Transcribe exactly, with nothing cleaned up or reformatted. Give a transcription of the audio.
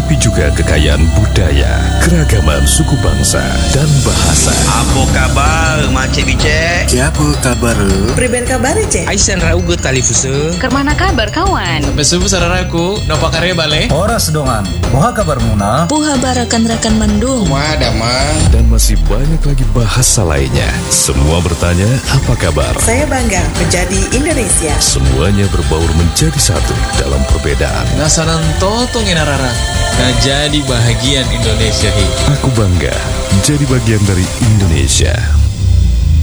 tapi juga kekayaan budaya, keragaman suku bangsa, dan bahasa. Apa kabar, Macik Bicek? Siapa kabar? Priben kabar, Cek? Aisan raugut talifuse. Kermana kabar, kawan? Sampai subuh sararaku, napa karya bale? Ora sedongan, moha kabar muna? Puha barakan-rakan mandung. Kuma damang. Dan masih banyak lagi bahasa lainnya. Semua bertanya, apa kabar? Saya bangga menjadi Indonesia. Semuanya berbaur menjadi satu dalam perbedaan. Nasanan totong inarara. Nah jadi bahagian Indonesia hi. Aku bangga jadi bagian dari Indonesia.